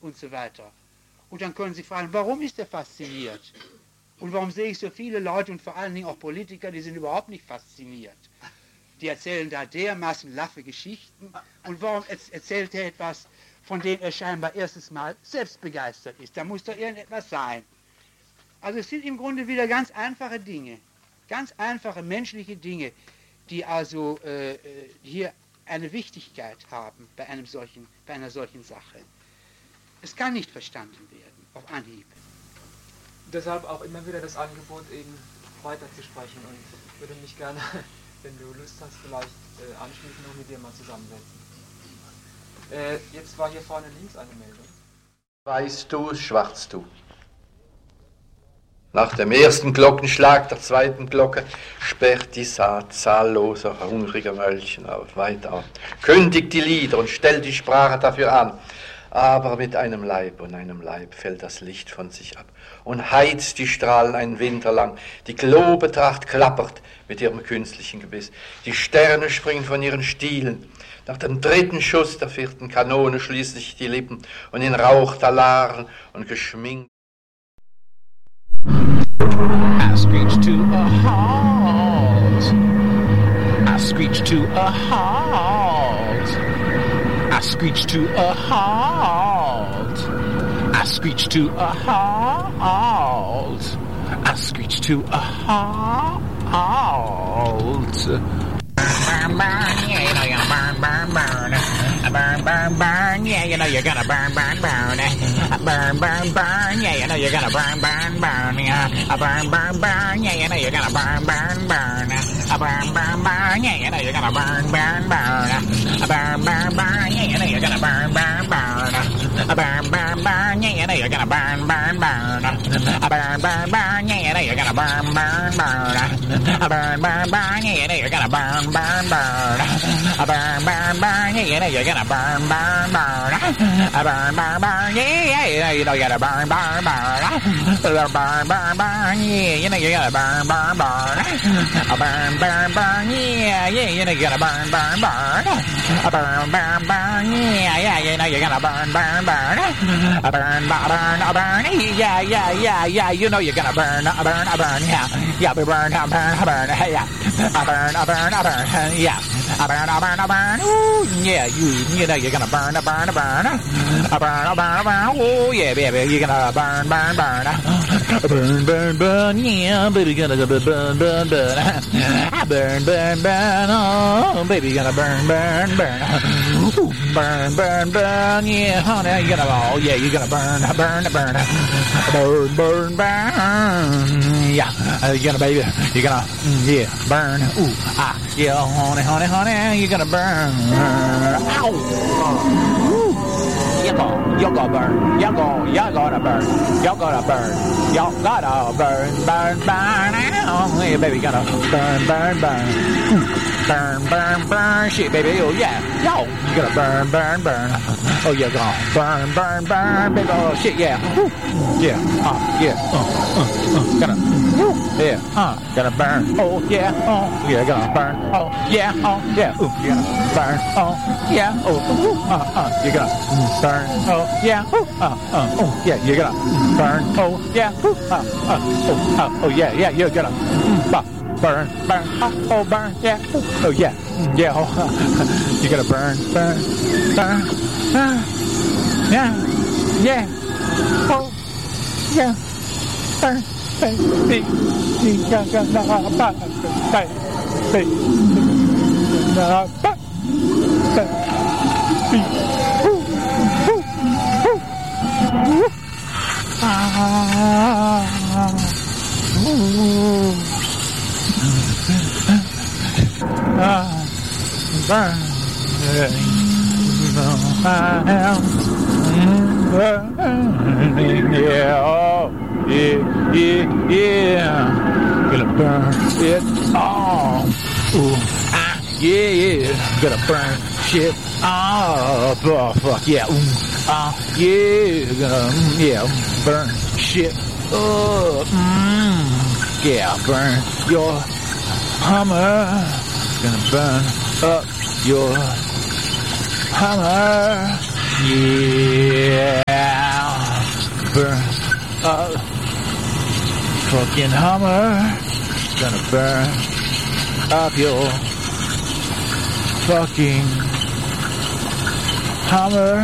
und so weiter. Und dann können Sie fragen, warum ist er fasziniert? Und warum sehe ich so viele Leute und vor allen Dingen auch Politiker, die sind überhaupt nicht fasziniert? Die erzählen da dermaßen laffe Geschichten. Und warum erzählt er etwas, von dem er scheinbar erstes Mal selbst begeistert ist? Da muss doch irgendetwas sein. Also es sind im Grunde wieder ganz einfache Dinge, ganz einfache menschliche Dinge, die also hier eine Wichtigkeit haben bei einer solchen Sache. Es kann nicht verstanden werden auf Anhieb. Deshalb auch immer wieder das Angebot, eben weiterzusprechen, und ich würde mich gerne, wenn du Lust hast, vielleicht anschließend noch mit dir mal zusammensetzen. Jetzt war hier vorne links eine Meldung. Weißt du, schwarz du. Nach dem ersten Glockenschlag der zweiten Glocke sperrt die Saat zahlloser, hungriger Mölchen auf, weit auf, kündigt die Lieder und stellt die Sprache dafür an. Aber mit einem Leib und einem Leib fällt das Licht von sich ab und heizt die Strahlen einen Winter lang. Die Globetracht klappert mit ihrem künstlichen Gebiss. Die Sterne springen von ihren Stielen. Nach dem dritten Schuss der vierten Kanone schließen sich die Lippen und in Rauchtalaren und geschminkt. I screech to a halt. I screech to a halt. I screech to a halt. I screech to a halt. I screech to a halt. Burn, burn, yeah, you know you're gonna burn, burn, burn. Burn, burn, burn, yeah, you know you're gonna burn, burn, burn. Burn, burn, burn, yeah, you know you're gonna burn, burn, burn. Burn, burn, burn, yeah, you know you're gonna burn, burn, burn. Burn, burn, burn, yeah, you know you're gonna burn, burn, burn. Burn, burn, burn, yeah, you know you're gonna burn, burn, burn. Burn, burn, burn, yeah, you know you're gonna burn, burn, burn. Burn, burn, burn, yeah, you know you're gonna burn, burn, burn. Burn, burn, burn, yeah, you know you're gonna burn, burn, burn. Burn, burn, burn, yeah, you know you're gonna burn, burn, burn. Burn, burn, burn, yeah, you know you're gonna burn, burn, burn. Burn, burn, burn, yeah, you know you're gonna burn, burn, burn. Burn, burn, burn, yeah, you know you're gonna burn, burn, burn. Burn, burn, burn, yeah, you know you're gonna burn, burn, burn. Burn, burn, burn, yeah, you know you're gonna burn, burn, yeah, burn, burn, yeah, burn, yeah, burn, ooh, yeah, you know you're gonna burn, burn, ooh, yeah, baby, you're gonna burn, yeah, baby, gonna burn, oh, baby, gonna burn, ooh, burn, yeah, honey, you're gonna, oh, yeah, you're gonna burn, yeah, you're gonna, baby, you're gonna, yeah, burn, ooh, yeah, honey, you're gonna burn, ow, ooh, you're gonna burn, you're gonna burn, y'all gotta burn, oh, yeah, baby, gonna burn, burn, shit, baby, oh, yeah, yo, you gonna burn, oh, you're gonna burn, baby, oh, shit, yeah, yeah, gonna, yeah, gonna burn, oh, yeah, gonna burn, oh, yeah, ooh, you're gonna burn, oh, yeah, oh, you're gonna burn, oh, yeah, oh, yeah, you're gonna burn, oh, yeah, oh, yeah, you're gonna burn, oh, burn, yeah, oh, yeah, you're gonna burn, yeah, oh, yeah, burn, baby, you gonna burn it all. Ooh, yeah, gonna burn shit up. Oh, fuck yeah. Yeah, gonna burn shit up. Yeah, burn your Hummer. Gonna burn up your Hummer. Yeah. burn up. Fucking Hummer, gonna burn up your fucking Hummer.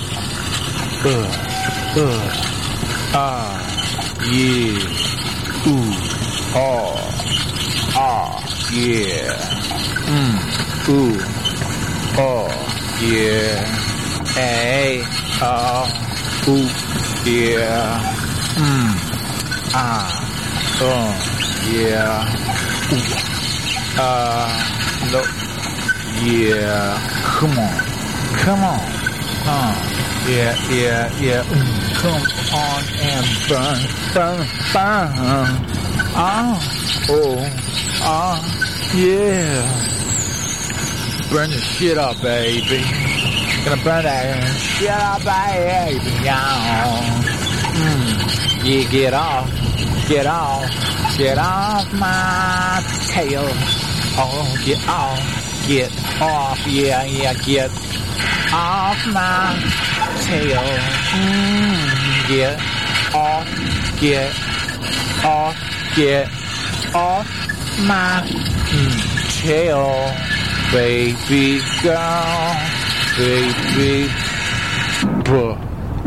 Yeah. Ooh. Oh. Ah. Yeah. Ooh. Oh. Yeah. Hey. Oh. Ooh. Yeah. Ah. Oh. Yeah. Ooh. No. Yeah. Come on. Come on. Yeah. Come on and burn. Yeah. Burn the shit up, baby. Gonna burn that shit up, baby. Yeah, get off my tail. Oh, get off, yeah, get off my tail. Get off my tail, baby girl, baby. Buh.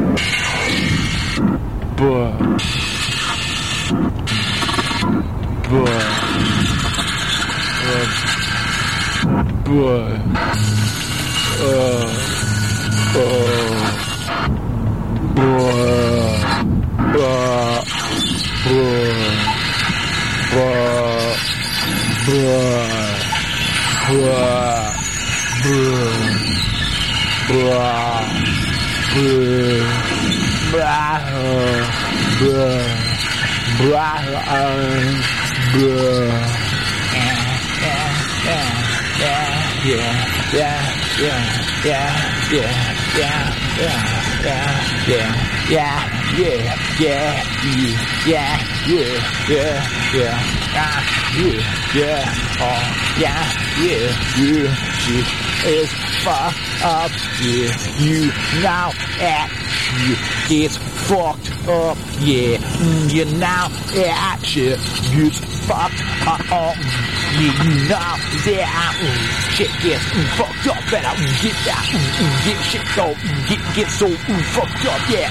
She is fucked up, yeah, you know that she gets fucked up, yeah, you know that she gets fucked up, yeah, you know that shit gets fucked up, better get that, get shit go, get so fucked up, yeah,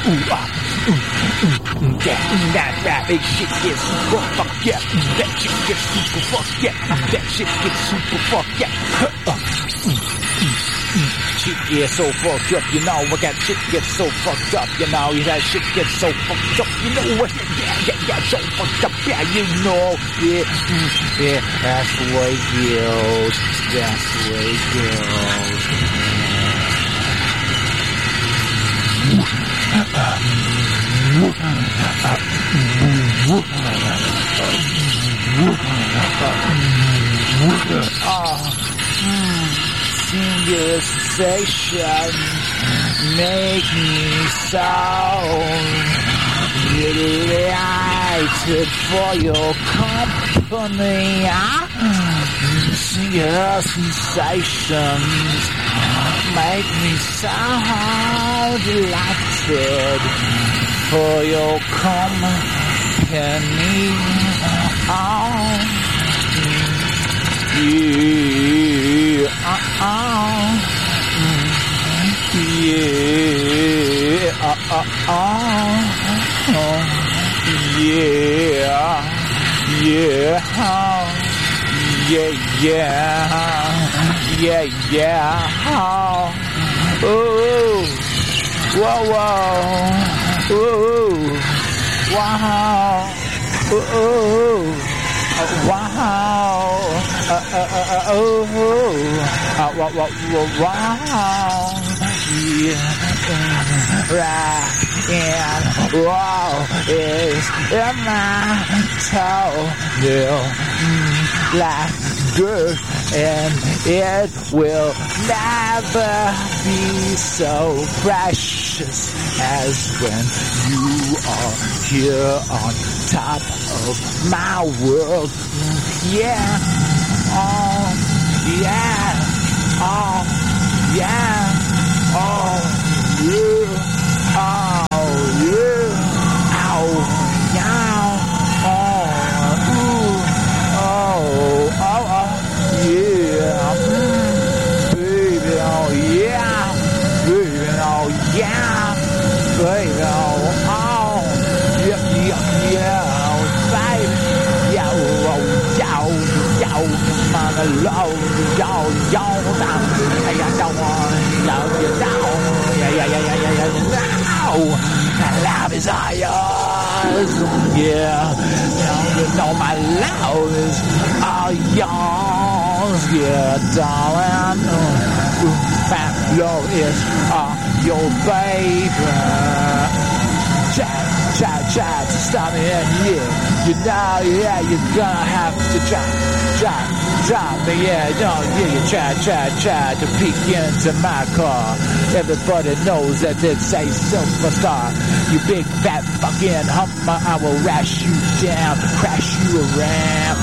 that big shit gets super fucked, yeah, that shit gets super fucked, yeah, that shit gets super fucked, yeah, shit gets so fucked up, you know, I got shit gets so fucked up, you know, that shit gets so fucked up, you know what, yeah, so fucked up, yeah, you know, yeah, that's the way it goes, that's the way it goes, singular sensation make me so delighted for your company. Singular sensations make me so delighted for your company. Is my toenail like dirt, and it will never be so precious as when you are here on top of my world. Yeah, oh yeah, oh yeah, oh yeah, oh yeah. baby. Oh, yeah, baby. Yo, mama, love, yo, I don't want you down. Yeah, love is all yours. Yeah, you know my love is all yours. Yeah, darling, my love is all your baby. Try to stop me, and yeah, you know, yeah, you're gonna have to try me, yeah, no, yeah, you try to peek into my car. Everybody knows that it's a superstar. You big fat fucking hummer, I will rash you down, crash you around,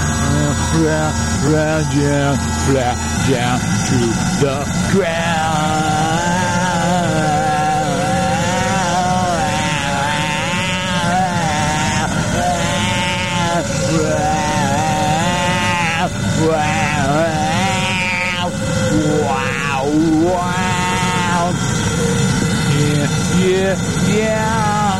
yeah, flat down to the ground. Wow. Yeah.